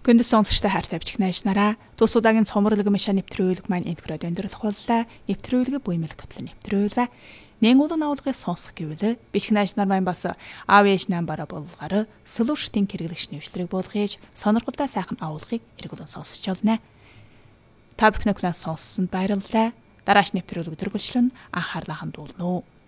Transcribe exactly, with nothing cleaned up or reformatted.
Күндүс сонсогчтой хайр тавьчих найшнараа тус удаагийн цомрлог мишаа нэвтрүүлэг маань энд хүрээд өндөрлөх боллоо. Нэвтрүүлэг буймэл көтлө нэвтрүүлвэ. Нэн улан авалгыг сонсох гэвэл бишг найшнаар маань бас аав ээж намбара болгоор солиуштын хэрэглэгч нэвшлэрийг болгож сонирхолтой сайхан авалгыг эргүүлэн сонсож олно. Та бүхэн сонссонд баярлалаа. Дараач нэвтрүүлэг төргөлчлөн анхаарлаа хандуулна уу.